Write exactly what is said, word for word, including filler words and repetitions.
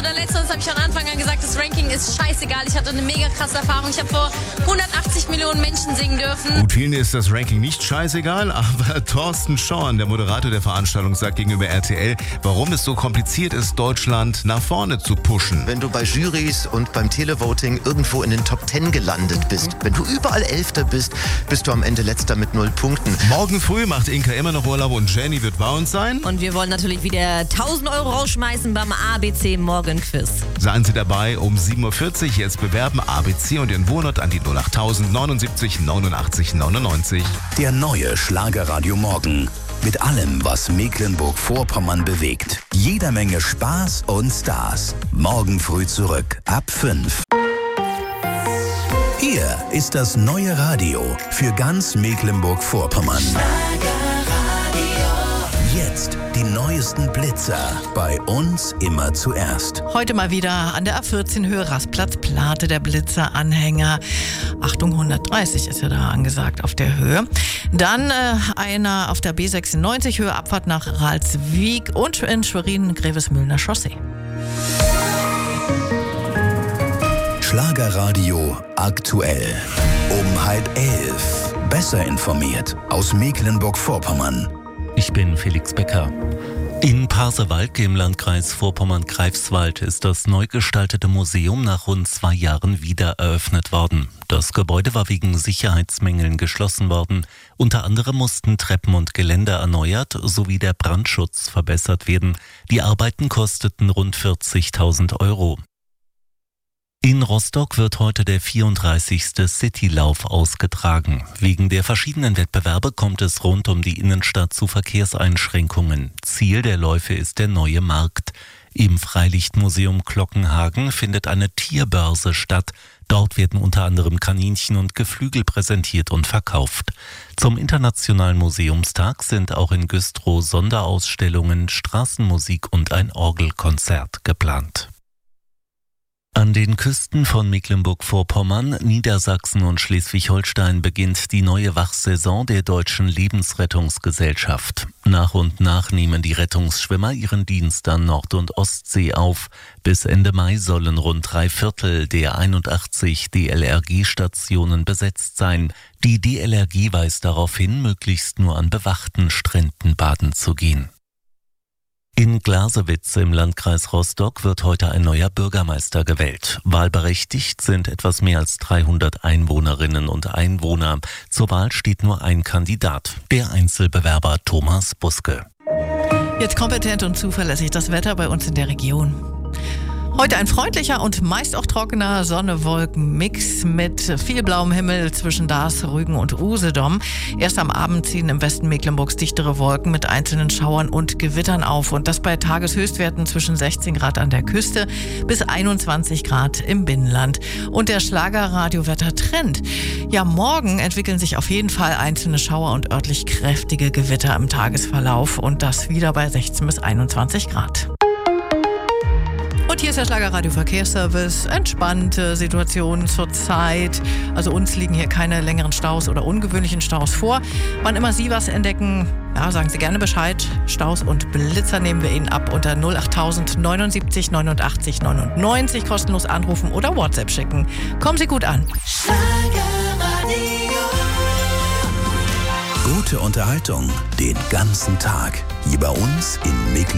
oder Letzte, das habe ich von Anfang an gesagt, das Ranking ist scheißegal. Ich hatte eine mega krasse Erfahrung. Ich habe vor hundertachtzig Millionen Menschen singen dürfen. Gut, vielen ist das Ranking nicht scheißegal, aber Thorsten Schorn, der Moderator der Veranstaltung, sagt gegenüber R T L, warum es so kompliziert ist, Deutschland nach vorne zu pushen. Wenn du bei Jurys und beim Televoting irgendwo in den Top Ten gelandet bist, wenn du überall Elfter bist, bist du am Ende Letzter mit null Punkten. Morgen früh macht Inka immer noch Urlaub und Jenny wird bei uns sein. Und wir wollen natürlich wieder tausend Euro rausschmeißen beim A B C Morgenquiz. Seien Sie dabei um sieben Uhr vierzig. Jetzt bewerben A B C und Ihren Wohnort an die null acht null null neunundsiebzig neunundachtzig neunundneunzig. Der neue Schlagerradio Morgen. Mit allem, was Mecklenburg-Vorpommern bewegt. Jeder Menge Spaß und Stars. Morgen früh zurück ab fünf. Hier ist das neue Radio für ganz Mecklenburg-Vorpommern. Jetzt die neuesten Blitzer. Bei uns immer zuerst. Heute mal wieder an der A vierzehn Höhe Rastplatz Plate, der Blitzer-Anhänger. Achtung, hundertdreißig ist ja da angesagt auf der Höhe. Dann äh, einer auf der B sechsundneunzig Höhe Abfahrt nach Ralswiek und in Schwerin Grevesmühlner Chaussee. Schlagerradio aktuell. Um halb elf. Besser informiert aus Mecklenburg-Vorpommern. Ich bin Felix Becker. In Pasewalk im Landkreis Vorpommern-Greifswald ist das neu gestaltete Museum nach rund zwei Jahren wieder eröffnet worden. Das Gebäude war wegen Sicherheitsmängeln geschlossen worden. Unter anderem mussten Treppen und Geländer erneuert sowie der Brandschutz verbessert werden. Die Arbeiten kosteten rund vierzigtausend Euro. In Rostock wird heute der vierunddreißigste Citylauf ausgetragen. Wegen der verschiedenen Wettbewerbe kommt es rund um die Innenstadt zu Verkehrseinschränkungen. Ziel der Läufe ist der neue Markt. Im Freilichtmuseum Glockenhagen findet eine Tierbörse statt. Dort werden unter anderem Kaninchen und Geflügel präsentiert und verkauft. Zum Internationalen Museumstag sind auch in Güstrow Sonderausstellungen, Straßenmusik und ein Orgelkonzert geplant. An den Küsten von Mecklenburg-Vorpommern, Niedersachsen und Schleswig-Holstein beginnt die neue Wachsaison der Deutschen Lebensrettungsgesellschaft. Nach und nach nehmen die Rettungsschwimmer ihren Dienst an Nord- und Ostsee auf. Bis Ende Mai sollen rund drei Viertel der einundachtzig D L R G-Stationen besetzt sein. Die D L R G weist darauf hin, möglichst nur an bewachten Stränden baden zu gehen. In Glasewitz im Landkreis Rostock wird heute ein neuer Bürgermeister gewählt. Wahlberechtigt sind etwas mehr als dreihundert Einwohnerinnen und Einwohner. Zur Wahl steht nur ein Kandidat, der Einzelbewerber Thomas Buske. Jetzt kompetent und zuverlässig das Wetter bei uns in der Region. Heute ein freundlicher und meist auch trockener Sonne-Wolken-Mix mit viel blauem Himmel zwischen Dars, Rügen und Usedom. Erst am Abend ziehen im Westen Mecklenburgs dichtere Wolken mit einzelnen Schauern und Gewittern auf. Und das bei Tageshöchstwerten zwischen sechzehn Grad an der Küste bis einundzwanzig Grad im Binnenland. Und der Schlagerradiowetter-Trend. Ja, morgen entwickeln sich auf jeden Fall einzelne Schauer und örtlich kräftige Gewitter im Tagesverlauf. Und das wieder bei sechzehn bis einundzwanzig Grad. Und hier ist der Schlagerradio Verkehrsservice. Entspannte Situation zurzeit. Also uns liegen hier keine längeren Staus oder ungewöhnlichen Staus vor. Wann immer Sie was entdecken, ja, sagen Sie gerne Bescheid. Staus und Blitzer nehmen wir Ihnen ab unter null acht null null neunundsiebzig neunundachtzig neunundneunzig. Kostenlos anrufen oder WhatsApp schicken. Kommen Sie gut an. Schlagerradio. Gute Unterhaltung den ganzen Tag. Hier bei uns in Mecklenburg.